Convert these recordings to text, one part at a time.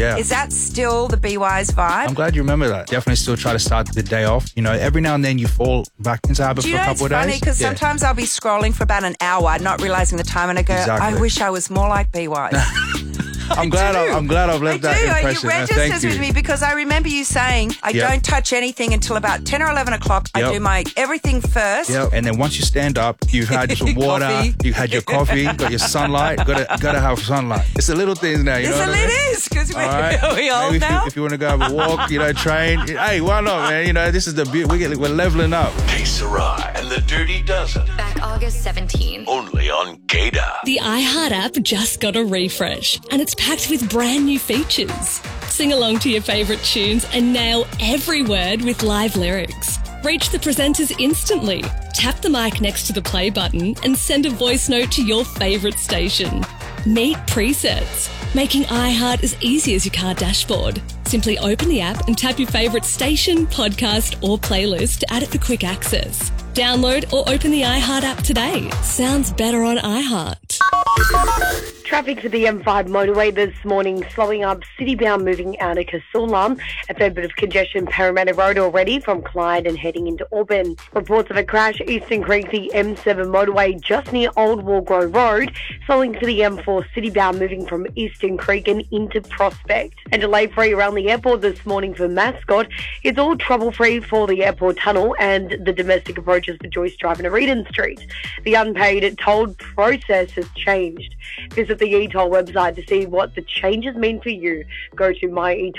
Yeah. Is that still the Be Wise vibe? I'm glad you remember that. Definitely still try to start the day off. You know, every now and then you fall back into habit for a couple of days. It's funny because sometimes I'll be scrolling for about an hour, not realising the time, and I go, Exactly. I wish I was more like Be Wise. I'm glad I've left that impression. You registered with me because I remember you saying I don't touch anything until about 10 or 11 o'clock. I do my everything first. Yep. And then once you stand up, you've had some water, you've had your coffee, got your sunlight. Gotta have sunlight. It's the little things now. You know what I mean? It is because we're old Maybe now. if you want to go have a walk, train. Hey, why not, man? You know, this is the beauty. We're leveling up. Hey, Sarai and the Dirty Dozen. Back August 17. Only on Gator. The iHeart app just got a refresh and it's packed with brand new features. Sing along to your favourite tunes and nail every word with live lyrics. Reach the presenters instantly. Tap the mic next to the play button and send a voice note to your favourite station. Meet presets, making iHeart as easy as your car dashboard. Simply open the app and tap your favourite station, podcast or playlist to add it for quick access. Download or open the iHeart app today. Sounds better on iHeart. Traffic to the M5 motorway this morning, slowing up citybound moving out of Casula. A fair bit of congestion Parramatta Road already from Clyde and heading into Auburn. Reports of a crash Eastern Creek, the M7 motorway just near Old Walgrove Road, slowing to the M4 citybound moving from Eastern Creek and into Prospect. And delay free around the airport this morning for Mascot. It's all trouble free for the airport tunnel and the domestic approaches for Joyce Drive and Eden Street. The unpaid toll process has changed. Visit the eToll website to see what the changes mean for you. Go to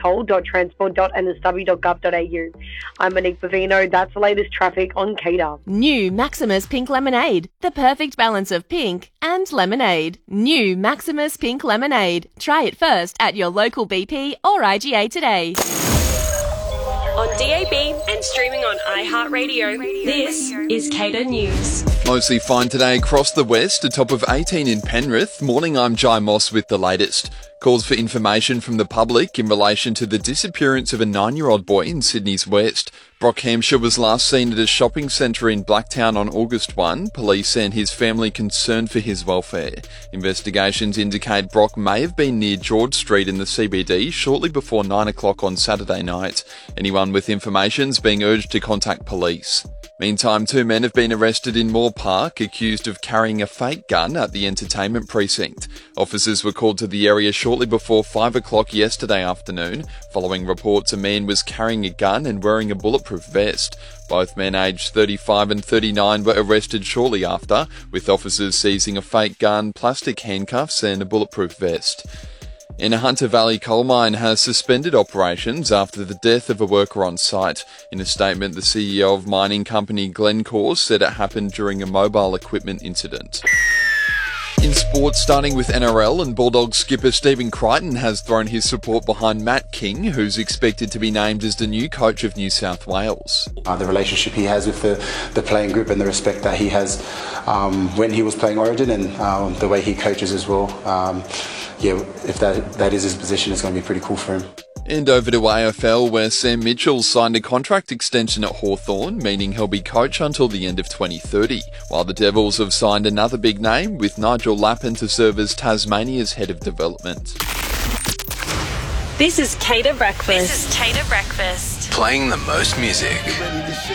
myetoll.transport.nsw.gov.au. I'm Monique Bavino. That's the latest traffic on Cater. New Maximus Pink Lemonade. The perfect balance of pink and lemonade. New Maximus Pink Lemonade. Try it first at your local BP or IGA today. On DAB and streaming on iHeartRadio, this is Cater News. Mostly fine today across the west, a top of 18 in Penrith. Morning, I'm Jai Moss with the latest. Calls for information from the public in relation to the disappearance of a 9-year-old boy in Sydney's west. Brock Hampshire was last seen at a shopping centre in Blacktown on August 1. Police and his family concerned for his welfare. Investigations indicate Brock may have been near George Street in the CBD shortly before 9 o'clock on Saturday night. Anyone with information is being urged to contact police. Meantime, 2 men have been arrested in Moore Park, accused of carrying a fake gun at the entertainment precinct. Officers were called to the area shortly before 5 o'clock yesterday afternoon, following reports a man was carrying a gun and wearing a bulletproof vest. Both men aged 35 and 39 were arrested shortly after, with officers seizing a fake gun, plastic handcuffs and a bulletproof vest. In a Hunter Valley coal mine has suspended operations after the death of a worker on site. In a statement, the CEO of mining company Glencore said it happened during a mobile equipment incident. In sports, starting with NRL, and Bulldogs skipper Stephen Crichton has thrown his support behind Matt King, who's expected to be named as the new coach of New South Wales. The relationship he has with the playing group and the respect that he has when he was playing Origin and the way he coaches as well. If that is his position, it's going to be pretty cool for him. And over to AFL, where Sam Mitchell signed a contract extension at Hawthorn, meaning he'll be coach until the end of 2030, while the Devils have signed another big name, with Nigel Lappin to serve as Tasmania's head of development. This is Cater Breakfast. Playing the most music.